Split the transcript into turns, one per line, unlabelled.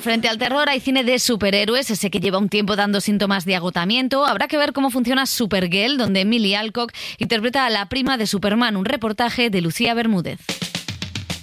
Frente al terror hay cine de superhéroes, ese que lleva un tiempo dando síntomas de agotamiento. Habrá que ver cómo funciona Supergirl, donde Millie Alcock interpreta a la prima de Superman. Un reportaje de Lucía Bermúdez.